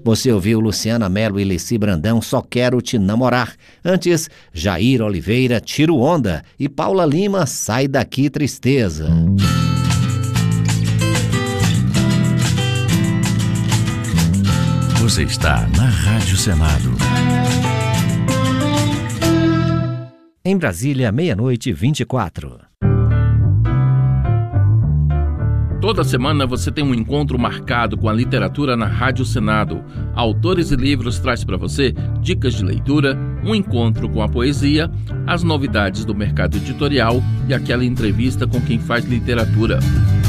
Você ouviu Luciana Mello e Leci Brandão, Só Quero Te Namorar. Antes, Jair Oliveira, Tiro Onda. E Paula Lima, Sai Daqui Tristeza. Você está na Rádio Senado. Em Brasília, 00:24. Toda semana você tem um encontro marcado com a literatura na Rádio Senado. Autores e Livros traz para você dicas de leitura, um encontro com a poesia, as novidades do mercado editorial e aquela entrevista com quem faz literatura.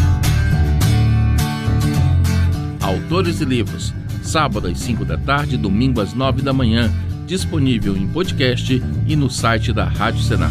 Autores e Livros, sábado às 5 da tarde, domingo às 9 da manhã, disponível em podcast e no site da Rádio Senado.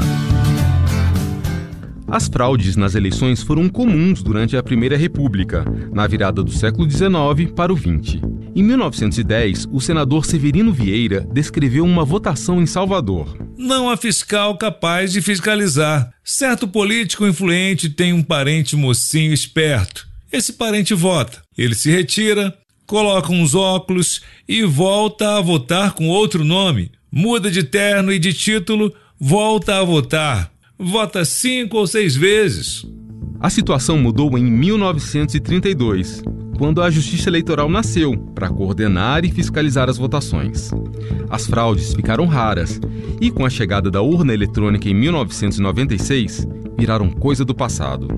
As fraudes nas eleições foram comuns durante a Primeira República, na virada do século XIX para o XX. Em 1910, o senador Severino Vieira descreveu uma votação em Salvador. Não há fiscal capaz de fiscalizar. Certo político influente tem um parente mocinho esperto. Esse parente vota. Ele se retira, coloca uns óculos e volta a votar com outro nome. Muda de terno e de título, volta a votar. Vota 5 ou 6 vezes. A situação mudou em 1932, quando a Justiça Eleitoral nasceu para coordenar e fiscalizar as votações. As fraudes ficaram raras e, com a chegada da urna eletrônica em 1996, viraram coisa do passado.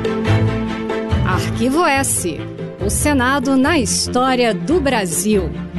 Arquivo S. O Senado na história do Brasil.